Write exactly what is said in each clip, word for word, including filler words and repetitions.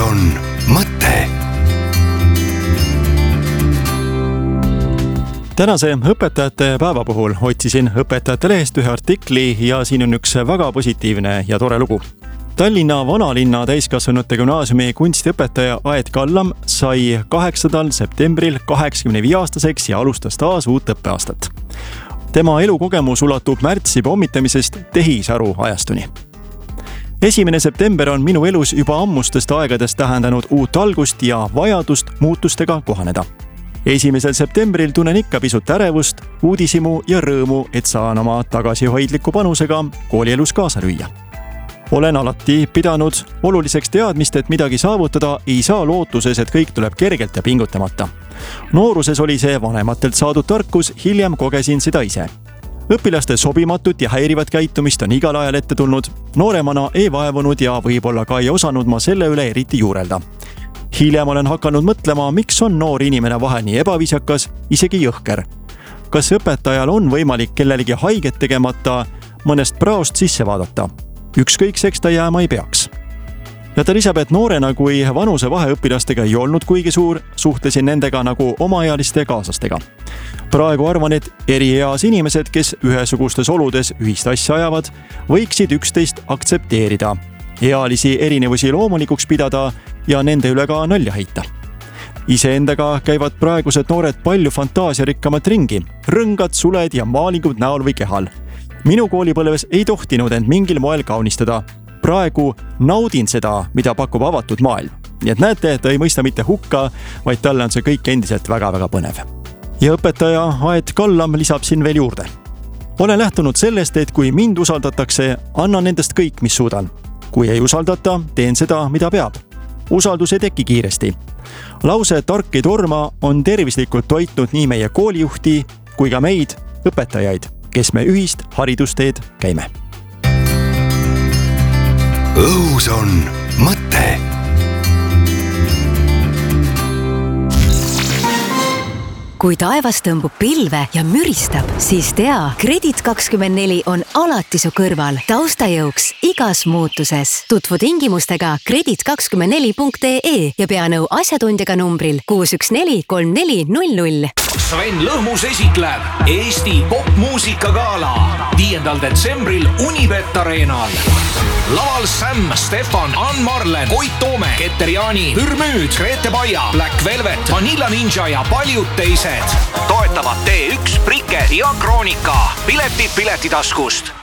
on mõte. Tänase õpetajate päeva puhul otsisin õpetajate lehest ühe artikli ja siin on üks väga positiivne ja tore lugu. Tallinna Vanalinna täiskasvanute gümnaasiumi kunstiõpetaja Aet Kallam sai kaheksandal septembril kaheksakümne viie aastaseks ja alustas taas uut õppeaastat. Tema elukogemus ulatub märtsi pommitamisest tehisaru ajastuni. Esimene september on minu elus juba ammustest aegadest tähendanud uut algust ja vajadust muutustega kohaneda. Esimesel septembril tunnen ikka pisut ärevust, uudisimu ja rõõmu, et saan oma tagasihoidliku panusega koolielus kaasa lüüa. Olen alati pidanud oluliseks teadmist, et midagi saavutada ei saa lootuses, et kõik tuleb kergelt ja pingutamata. Nooruses oli see vanematelt saadud tarkus, hiljem kogesin seda ise. Õpilaste sobimatut ja häirivat käitumist on igal ajal ette tulnud. Nooremana ei vaevunud ja võib-olla ka ei osanud ma selle üle eriti juurelda. Hiljem olen hakanud mõtlema, miks on noor inimene vahel nii ebaviisakas, isegi jõhker. Kas õpetajal on võimalik kellelegi haiget tegemata mõnest praost sisse vaadata? Ükskõikseks ta jääma ei peaks. Ja ta lisab, et noorena, kui vanuse vahe õpilastega ei olnud kuigi suur, suhtlesin nendega nagu omaealiste kaaslastega. Praegu arvan, et eri eas inimesed, kes ühesugustes oludes ühist asja ajavad, võiksid üksteist aktsepteerida, ealisi erinevusi loomulikuks pidada ja nende üle ka nalja heita. Iseendaga käivad praegused noored palju fantaasiarikkamat ringi, rõngad, suled ja maalingud näol või kehal. Minu koolipõlves ei tohtinud end mingil moel kaunistada. Praegu naudin seda, mida pakub avatud maailm. Nii et näete, ta ei mõista mitte hukka, vaid talle on see kõik endiselt väga-väga põnev. Ja õpetaja Aet Kallam lisab siin veel juurde. Olen lähtunud sellest, et kui mind usaldatakse, annan endast kõik, mis suudan. Kui ei usaldata, teen seda, mida peab. Usaldus ei teki kiiresti. Lause tark ei torma on tervislikult toitnud nii meie koolijuhti kui ka meid, õpetajaid, kes me ühist haridusteed käime. Õhus on mõte. Kui taevas tõmbub pilve ja müristab, siis tea, Kredit kakskümmend neli on alati su kõrval, taustajõuks igas muutuses. Tutvu tingimustega kredit kakskümmend neli punkt ee ja pea nõu asjatundjaga numbril kuus üks neli kolm neli null null. Sven Lõhmus esitleb Eesti popmuusikagala viiendal detsembril Unibet Arenal. Laval Sam, Stefan, Ann Marlen, Koit Toome, Keter Jaani, Pürmüüd, Grete Baia, Black Velvet, Vanilla Ninja ja paljud teised. Toetavad T üks, Prike ja Kroonika. Piletid Piletitaskust.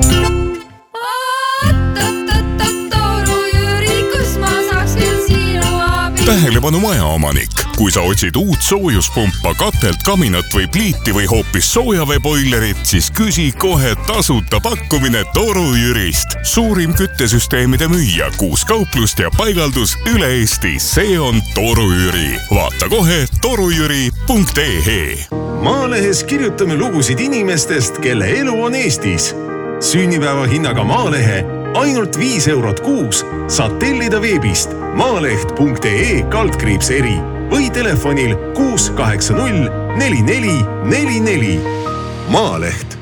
Tähelepanu majaomanik. Kui sa otsid uut soojuspumpa, katelt, kaminat või pliiti või hoopis soojaveeboilerit, siis küsi kohe tasuta pakkumine Toru Jürist. Suurim küttesüsteemide müüja, kuus kauplust ja paigaldus üle Eesti. See on Toru Jüri. Vaata kohe torujüri punkt ee. Maalehes kirjutame lugusid inimestest, kelle elu on Eestis. Sünnipäeva hinnaga Maalehe ainult viis eurot kuus saad tellida veebist maaleht punkt ee kaldkriips eri või telefonil kuus kaheksa null neli neli neli neli. Maaleht.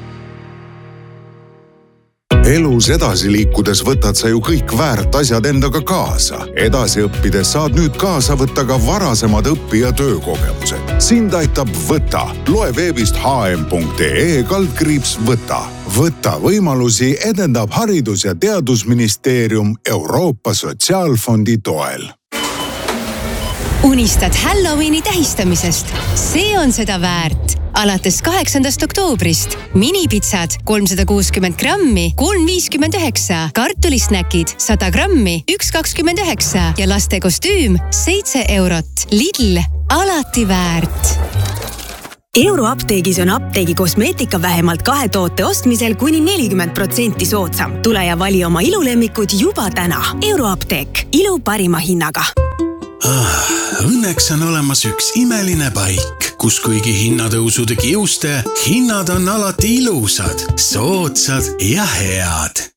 Elus edasi liikudes võtad sa ju kõik väärt asjad endaga kaasa. Edasi õppides saad nüüd kaasa võtta ka varasemad õpi- ja töökogemused. Sind aitab Võta. Loe veebist h m punkt ee kaldkriips Võta. Võta võimalusi edendab Haridus- ja Teadusministeerium Euroopa Sotsiaalfondi toel. Unistad Halloweeni tähistamisest? See on seda väärt. Alates kaheksandast oktoobrist minipitsad kolmsada kuuskümmend grammi, kolm viiskümmend üheksa, kartulisnäkid sada grammi, üks kakskümmend üheksa ja laste kostüüm seitse eurot. Lidl, alati väärt. Euroapteegis on apteegi kosmeetika vähemalt kahe toote ostmisel kuni nelikümmend protsenti soodsam. Tule ja vali oma ilulemmikud juba täna. Euroapteek, ilu parima hinnaga. Ah, õnneks on olemas üks imeline paik, kus kuigi hinnatõusude kiuste, hinnad on alati ilusad, soodsad ja head.